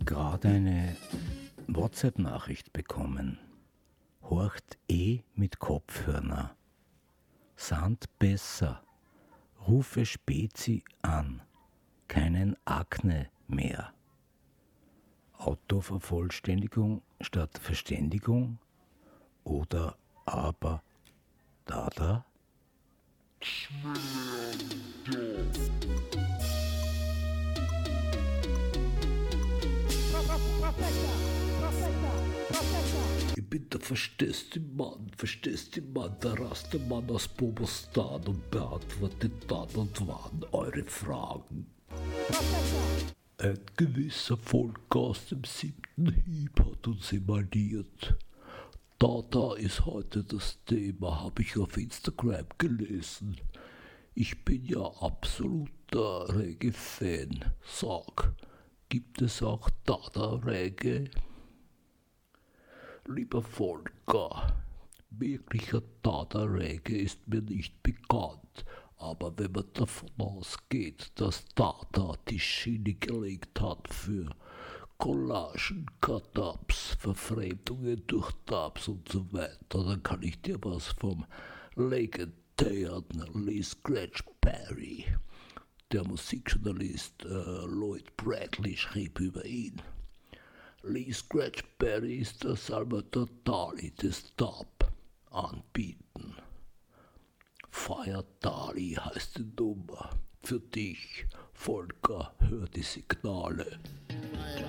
gerade eine WhatsApp-Nachricht bekommen. Horcht mit Kopfhörer. Sand besser. Rufe Spezi an. Keinen Akne mehr. Autovervollständigung statt Verständigung oder aber Dada? Ich bin der verstehste Mann, der Rastermann aus Bobostan und beantwortet dann und wann eure Fragen. Ein gewisser Volk aus dem 7. Hieb hat uns emaliert. Dada ist heute das Thema, habe ich auf Instagram gelesen. Ich bin ja absoluter Reggae-Fan. Sag, gibt es auch Dada-Reggae? Lieber Volker, wirklicher Dada-Reggae ist mir nicht bekannt, aber wenn man davon ausgeht, dass Dada die Schiene gelegt hat für Collagen, Cut-Ups, Verfremdungen durch Dubs und so weiter, dann kann ich dir was vom legendären Lee Scratch Perry, der Musikjournalist Lloyd Bradley schrieb über ihn. Lee Scratch Perry ist der Salvador Dali des Dub anbieten. Fire Dali heißt die Nummer. Für dich, Volker, hör die Signale.